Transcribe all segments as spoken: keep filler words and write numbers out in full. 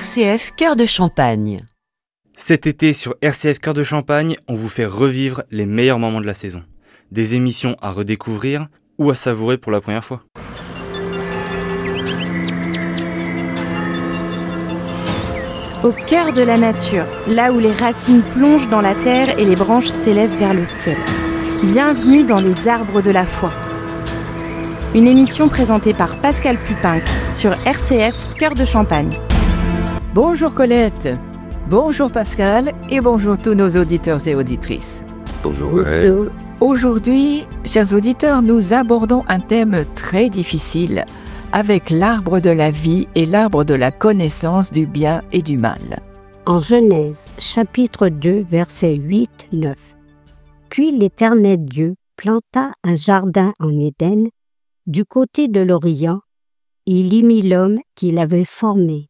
R C F Cœur de Champagne. Cet été sur R C F Cœur de Champagne, on vous fait revivre les meilleurs moments de la saison. Des émissions à redécouvrir ou à savourer pour la première fois. Au cœur de la nature, là où les racines plongent dans la terre et les branches s'élèvent vers le ciel. Bienvenue dans les arbres de la foi. Une émission présentée par Pascal Pupinck sur R C F Cœur de Champagne. Bonjour Colette, bonjour Pascal et bonjour tous nos auditeurs et auditrices. Bonjour. Ouais. Aujourd'hui, chers auditeurs, nous abordons un thème très difficile avec l'arbre de la vie et l'arbre de la connaissance du bien et du mal. En Genèse, chapitre deux, versets huit neuf. Puis l'Éternel Dieu planta un jardin en Éden, du côté de l'Orient, et il y mit l'homme qu'il avait formé.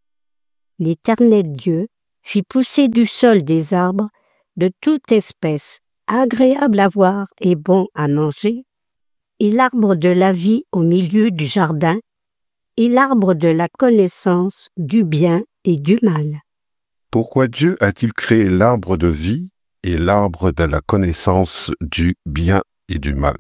L'Éternel Dieu fit pousser du sol des arbres de toute espèce, agréables à voir et bons à manger, et l'arbre de la vie au milieu du jardin, et l'arbre de la connaissance du bien et du mal. Pourquoi Dieu a-t-il créé l'arbre de vie et l'arbre de la connaissance du bien et du mal?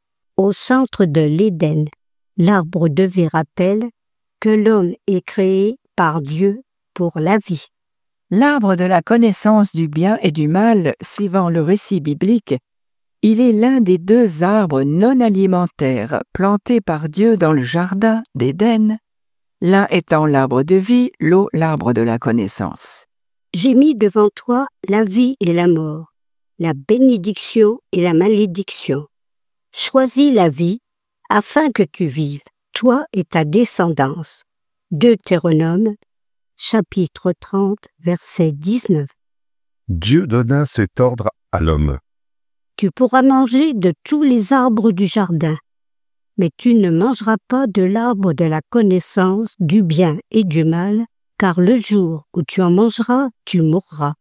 Au centre de l'Éden, l'arbre de vie rappelle que l'homme est créé par Dieu pour la vie. L'arbre de la connaissance du bien et du mal, suivant le récit biblique, il est l'un des deux arbres non alimentaires plantés par Dieu dans le jardin d'Éden, l'un étant l'arbre de vie, l'autre l'arbre de la connaissance. J'ai mis devant toi la vie et la mort, la bénédiction et la malédiction. Choisis la vie afin que tu vives, toi et ta descendance. Deutéronome, chapitre trente, verset dix-neuf. Dieu donna cet ordre à l'homme. Tu pourras manger de tous les arbres du jardin, mais tu ne mangeras pas de l'arbre de la connaissance du bien et du mal, car le jour où tu en mangeras, tu mourras.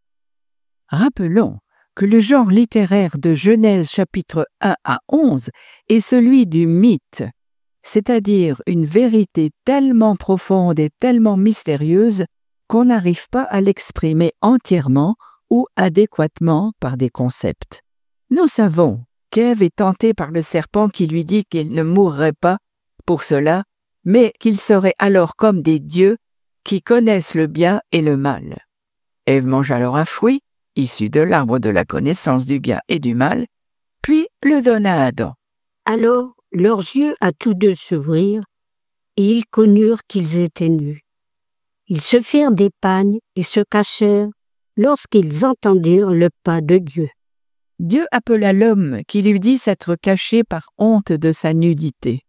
Rappelons que le genre littéraire de Genèse chapitre un à onze est celui du mythe, c'est-à-dire une vérité tellement profonde et tellement mystérieuse qu'on n'arrive pas à l'exprimer entièrement ou adéquatement par des concepts. Nous savons qu'Ève est tentée par le serpent qui lui dit qu'il ne mourrait pas pour cela, mais qu'il serait alors comme des dieux qui connaissent le bien et le mal. Ève mange alors un fruit, issu de l'arbre de la connaissance du bien et du mal, puis le donne à Adam. Alors leurs yeux à tous deux s'ouvrirent, et ils connurent qu'ils étaient nus. Ils se firent des pagnes et se cachèrent lorsqu'ils entendirent le pas de Dieu. Dieu appela l'homme qui lui dit s'être caché par honte de sa nudité.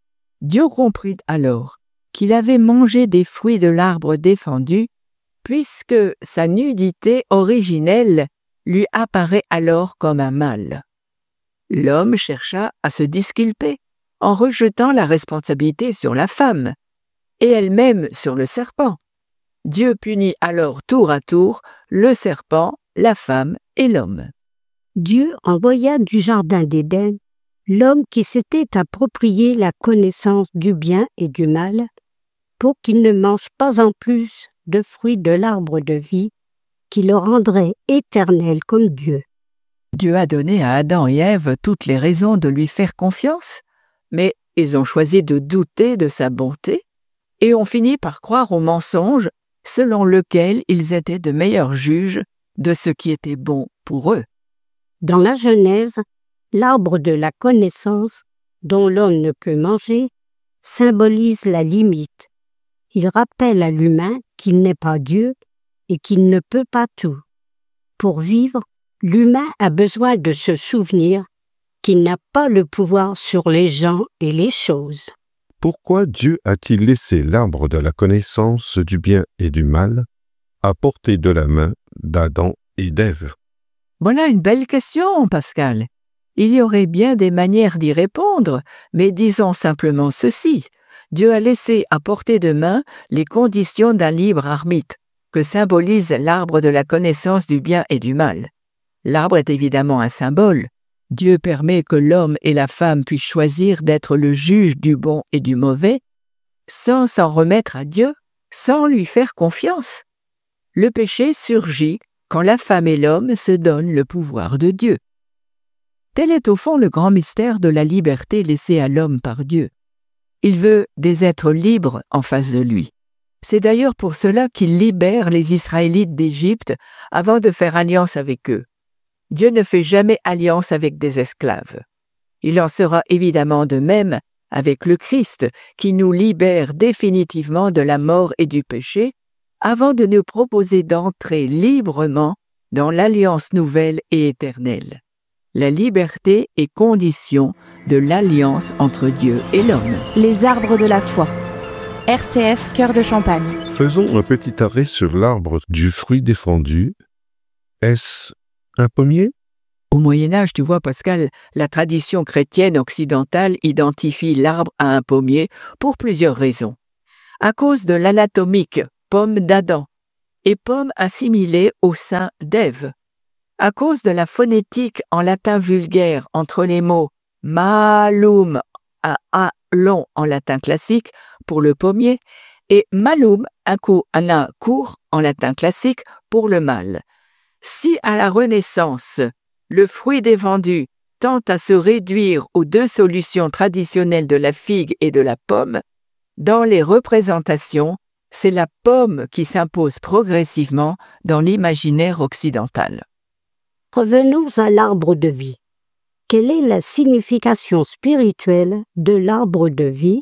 Dieu comprit alors qu'il avait mangé des fruits de l'arbre défendu, puisque sa nudité originelle lui apparaît alors comme un mal. L'homme chercha à se disculper en rejetant la responsabilité sur la femme, et elle-même sur le serpent. Dieu punit alors tour à tour le serpent, la femme et l'homme. Dieu envoya du jardin d'Éden l'homme qui s'était approprié la connaissance du bien et du mal pour qu'il ne mange pas en plus de fruits de l'arbre de vie qui le rendrait éternel comme Dieu. Dieu a donné à Adam et Ève toutes les raisons de lui faire confiance, mais ils ont choisi de douter de sa bonté et ont fini par croire au mensonge selon lequel ils étaient de meilleurs juges de ce qui était bon pour eux. Dans la Genèse, l'arbre de la connaissance, dont l'homme ne peut manger, symbolise la limite. Il rappelle à l'humain qu'il n'est pas Dieu et qu'il ne peut pas tout. Pour vivre, l'humain a besoin de se souvenir qu'il n'a pas le pouvoir sur les gens et les choses. Pourquoi Dieu a-t-il laissé l'arbre de la connaissance du bien et du mal à portée de la main d'Adam et d'Ève? Voilà une belle question, Pascal. Il y aurait bien des manières d'y répondre, mais disons simplement ceci. Dieu a laissé à portée de main les conditions d'un libre arbitre, que symbolise l'arbre de la connaissance du bien et du mal. L'arbre est évidemment un symbole. Dieu permet que l'homme et la femme puissent choisir d'être le juge du bon et du mauvais, sans s'en remettre à Dieu, sans lui faire confiance. Le péché surgit quand la femme et l'homme se donnent le pouvoir de Dieu. Tel est au fond le grand mystère de la liberté laissée à l'homme par Dieu. Il veut des êtres libres en face de lui. C'est d'ailleurs pour cela qu'il libère les Israélites d'Égypte avant de faire alliance avec eux. Dieu ne fait jamais alliance avec des esclaves. Il en sera évidemment de même avec le Christ qui nous libère définitivement de la mort et du péché avant de nous proposer d'entrer librement dans l'alliance nouvelle et éternelle. La liberté est condition de l'alliance entre Dieu et l'homme. Les arbres de la foi. R C F Cœur de Champagne. Faisons un petit arrêt sur l'arbre du fruit défendu. Est-ce un pommier? Au Moyen-Âge, tu vois, Pascal, la tradition chrétienne occidentale identifie l'arbre à un pommier pour plusieurs raisons. À cause de l'anatomique pomme d'Adam et pomme assimilée au sein d'Ève. À cause de la phonétique en latin vulgaire entre les mots malum, un A long en latin classique pour le pommier, et malum, un coup, un A court en latin classique pour le mâle. Si à la Renaissance, le fruit défendu tend à se réduire aux deux solutions traditionnelles de la figue et de la pomme, dans les représentations, c'est la pomme qui s'impose progressivement dans l'imaginaire occidental. Revenons à l'arbre de vie. Quelle est la signification spirituelle de l'arbre de vie?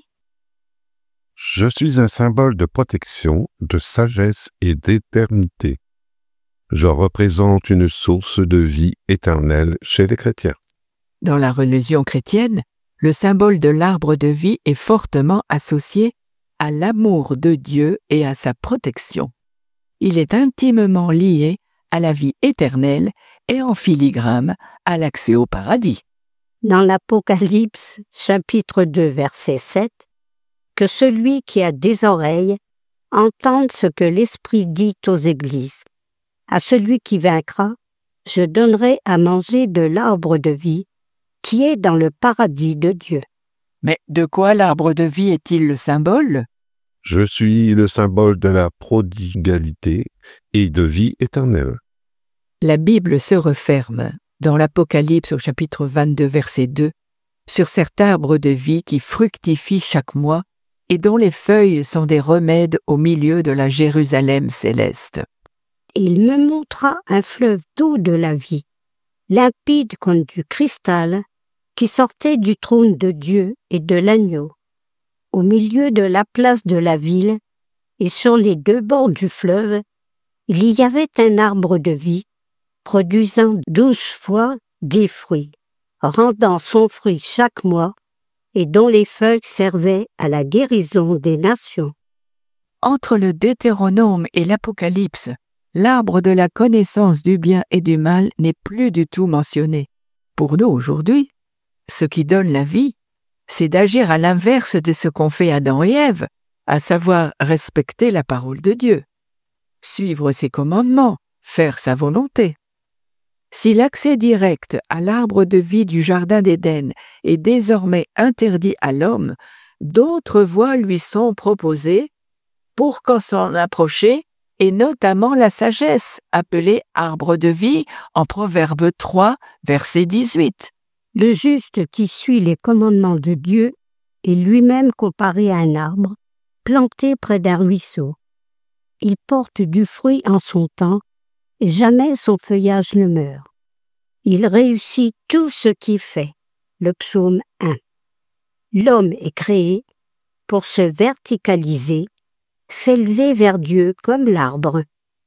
Je suis un symbole de protection, de sagesse et d'éternité. Je représente une source de vie éternelle chez les chrétiens. Dans la religion chrétienne, le symbole de l'arbre de vie est fortement associé à l'amour de Dieu et à sa protection. Il est intimement lié à la vie éternelle et en filigrane à l'accès au paradis. Dans l'Apocalypse, chapitre deux, verset sept, que celui qui a des oreilles entende ce que l'Esprit dit aux églises. À celui qui vaincra, je donnerai à manger de l'arbre de vie qui est dans le paradis de Dieu. Mais de quoi l'arbre de vie est-il le symbole? Je suis le symbole de la prodigalité et de vie éternelle. La Bible se referme, dans l'Apocalypse au chapitre vingt-deux, verset deux, sur cet arbre de vie qui fructifie chaque mois et dont les feuilles sont des remèdes au milieu de la Jérusalem céleste. Il me montra un fleuve d'eau de la vie, limpide comme du cristal, qui sortait du trône de Dieu et de l'agneau. Au milieu de la place de la ville et sur les deux bords du fleuve, il y avait un arbre de vie, produisant douze fois des fruits, rendant son fruit chaque mois et dont les feuilles servaient à la guérison des nations. Entre le Deutéronome et l'Apocalypse, l'arbre de la connaissance du bien et du mal n'est plus du tout mentionné. Pour nous aujourd'hui, ce qui donne la vie, c'est d'agir à l'inverse de ce qu'ont fait Adam et Ève, à savoir respecter la parole de Dieu, suivre ses commandements, faire sa volonté. Si l'accès direct à l'arbre de vie du Jardin d'Éden est désormais interdit à l'homme, d'autres voies lui sont proposées pour qu'en s'en approcher, et notamment la sagesse, appelée arbre de vie en Proverbe trois, verset dix-huit. Le juste qui suit les commandements de Dieu est lui-même comparé à un arbre planté près d'un ruisseau. Il porte du fruit en son temps et jamais son feuillage ne meurt. Il réussit tout ce qu'il fait. Le psaume un. L'homme est créé pour se verticaliser, s'élever vers Dieu comme l'arbre.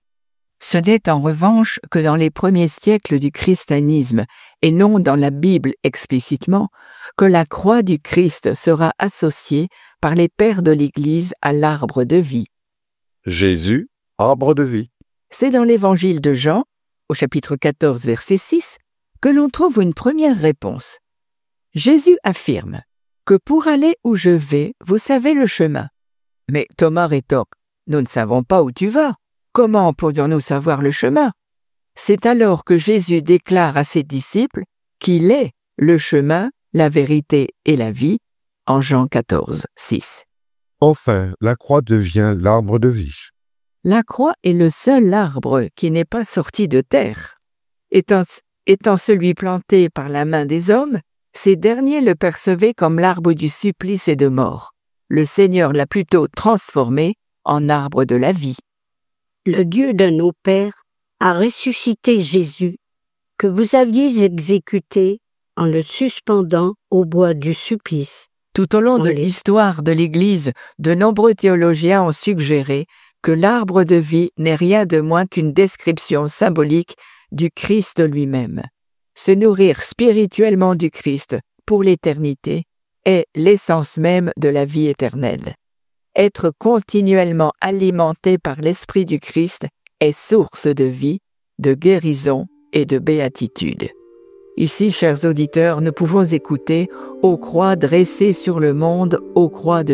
Ce n'est en revanche que dans les premiers siècles du christianisme, et non dans la Bible explicitement, que la croix du Christ sera associée par les pères de l'Église à l'arbre de vie. Jésus, arbre de vie. C'est dans l'Évangile de Jean, au chapitre quatorze, verset six, que l'on trouve une première réponse. Jésus affirme que pour aller où je vais, vous savez le chemin. Mais Thomas rétorque, nous ne savons pas où tu vas. Comment pourrions-nous savoir le chemin? C'est alors que Jésus déclare à ses disciples qu'il est le chemin, la vérité et la vie, en Jean quatorze, six. Enfin, la croix devient l'arbre de vie. La croix est le seul arbre qui n'est pas sorti de terre. Étant, étant celui planté par la main des hommes, ces derniers le percevaient comme l'arbre du supplice et de mort. Le Seigneur l'a plutôt transformé en arbre de la vie. Le Dieu de nos pères a ressuscité Jésus, que vous aviez exécuté en le suspendant au bois du supplice. Tout au long de Oui. l'histoire de l'Église, de nombreux théologiens ont suggéré que l'arbre de vie n'est rien de moins qu'une description symbolique du Christ lui-même. Se nourrir spirituellement du Christ pour l'éternité est l'essence même de la vie éternelle. Être continuellement alimenté par l'Esprit du Christ est source de vie, de guérison et de béatitude. Ici, chers auditeurs, nous pouvons écouter « Ô croix dressée sur le monde, ô croix de Jésus ».